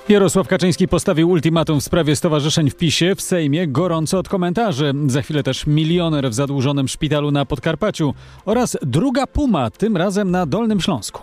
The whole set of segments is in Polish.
Jarosław Kaczyński postawił ultimatum w sprawie stowarzyszeń w PiS-ie. W Sejmie gorąco od komentarzy. Za chwilę też milioner w zadłużonym szpitalu na Podkarpaciu oraz druga Puma, tym razem na Dolnym Śląsku.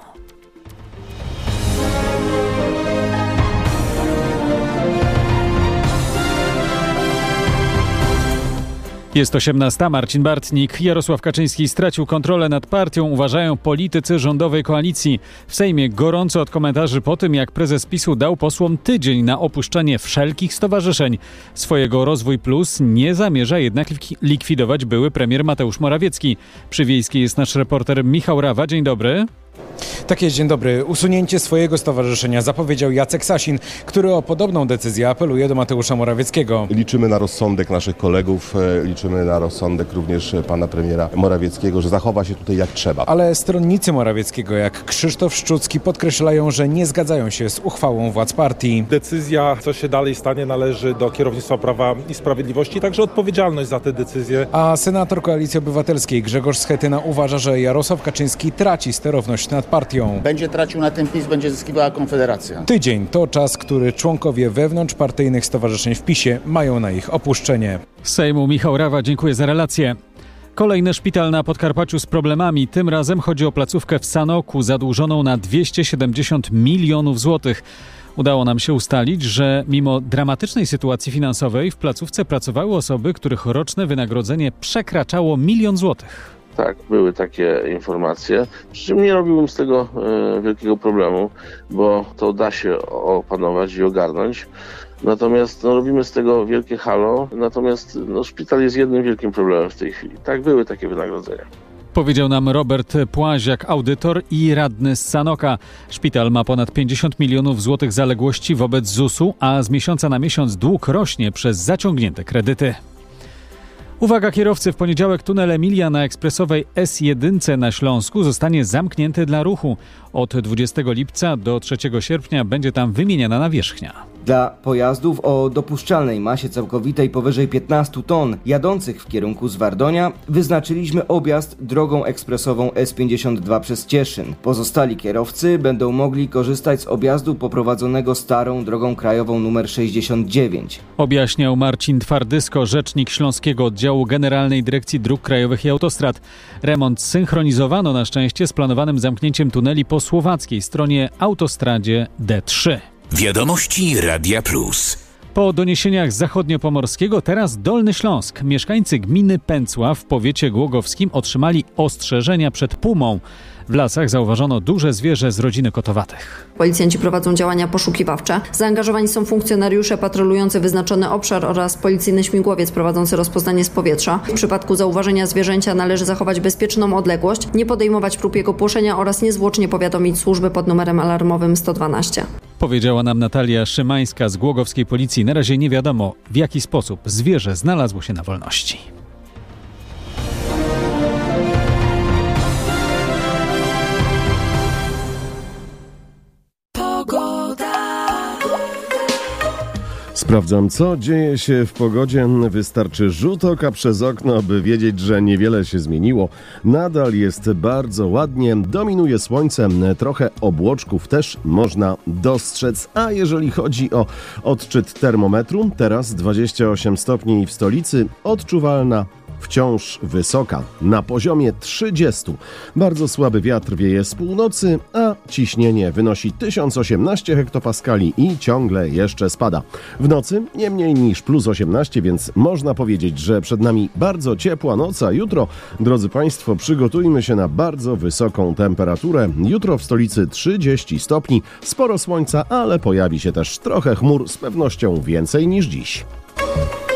Jest 18. Marcin Bartnik. Jarosław Kaczyński stracił kontrolę nad partią, uważają politycy rządowej koalicji. W Sejmie gorąco od komentarzy po tym, jak prezes PiS-u dał posłom tydzień na opuszczenie wszelkich stowarzyszeń. Swojego Rozwój Plus nie zamierza jednak likwidować były premier Mateusz Morawiecki. Przy Wiejskiej jest nasz reporter Michał Rawa. Dzień dobry. Tak jest, dzień dobry. Usunięcie swojego stowarzyszenia zapowiedział Jacek Sasin, który o podobną decyzję apeluje do Mateusza Morawieckiego. Liczymy na rozsądek naszych kolegów, liczymy na rozsądek również pana premiera Morawieckiego, że zachowa się tutaj jak trzeba. Ale stronnicy Morawieckiego, jak Krzysztof Szczucki, podkreślają, że nie zgadzają się z uchwałą władz partii. Decyzja, co się dalej stanie, należy do kierownictwa Prawa i Sprawiedliwości, także odpowiedzialność za te decyzje. A senator Koalicji Obywatelskiej Grzegorz Schetyna uważa, że Jarosław Kaczyński traci sterowność nad partią. Będzie tracił na tym PiS, będzie zyskiwała Konfederacja. Tydzień to czas, który członkowie wewnątrzpartyjnych stowarzyszeń w PiS-ie mają na ich opuszczenie. Z Sejmu Michał Rawa, dziękuję za relację. Kolejny szpital na Podkarpaciu z problemami. Tym razem chodzi o placówkę w Sanoku zadłużoną na 270 milionów złotych. Udało nam się ustalić, że mimo dramatycznej sytuacji finansowej w placówce pracowały osoby, których roczne wynagrodzenie przekraczało 1 000 000 złotych. Tak, były takie informacje, przy czym nie robiłbym z tego wielkiego problemu, bo to da się opanować i ogarnąć. Natomiast robimy z tego wielkie halo, natomiast szpital jest jednym wielkim problemem w tej chwili. Tak, były takie wynagrodzenia. Powiedział nam Robert Płaziak, audytor i radny z Sanoka. Szpital ma ponad 50 milionów złotych zaległości wobec ZUS-u, a z miesiąca na miesiąc dług rośnie przez zaciągnięte kredyty. Uwaga kierowcy, w poniedziałek tunel Emilia na ekspresowej S1 na Śląsku zostanie zamknięty dla ruchu. Od 20 lipca do 3 sierpnia będzie tam wymieniana nawierzchnia. Dla pojazdów o dopuszczalnej masie całkowitej powyżej 15 ton jadących w kierunku z Wardonia wyznaczyliśmy objazd drogą ekspresową S52 przez Cieszyn. Pozostali kierowcy będą mogli korzystać z objazdu poprowadzonego starą drogą krajową nr 69. Objaśniał Marcin Twardysko, rzecznik Śląskiego Oddziału Generalnej Dyrekcji Dróg Krajowych i Autostrad. Remont zsynchronizowano na szczęście z planowanym zamknięciem tuneli po słowackiej stronie autostradzie D3. Wiadomości Radia Plus. Po doniesieniach z zachodniopomorskiego teraz Dolny Śląsk. Mieszkańcy gminy Pęcła w powiecie głogowskim otrzymali ostrzeżenia przed pumą. W lasach zauważono duże zwierzę z rodziny kotowatych. Policjanci prowadzą działania poszukiwawcze. Zaangażowani są funkcjonariusze patrolujący wyznaczony obszar oraz policyjny śmigłowiec prowadzący rozpoznanie z powietrza. W przypadku zauważenia zwierzęcia należy zachować bezpieczną odległość, nie podejmować prób jego płoszenia oraz niezwłocznie powiadomić służby pod numerem alarmowym 112. Powiedziała nam Natalia Szymańska z głogowskiej policji. Na razie nie wiadomo, w jaki sposób zwierzę znalazło się na wolności. Sprawdzam, co dzieje się w pogodzie. Wystarczy rzut oka przez okno, by wiedzieć, że niewiele się zmieniło. Nadal jest bardzo ładnie, dominuje słońce, trochę obłoczków też można dostrzec. A jeżeli chodzi o odczyt termometru, teraz 28 stopni w stolicy, odczuwalna wciąż wysoka, na poziomie 30. Bardzo słaby wiatr wieje z północy, a ciśnienie wynosi 1018 hektopaskali i ciągle jeszcze spada. W nocy nie mniej niż plus 18, więc można powiedzieć, że przed nami bardzo ciepła noc, a jutro, drodzy Państwo, przygotujmy się na bardzo wysoką temperaturę. Jutro w stolicy 30 stopni, sporo słońca, ale pojawi się też trochę chmur, z pewnością więcej niż dziś.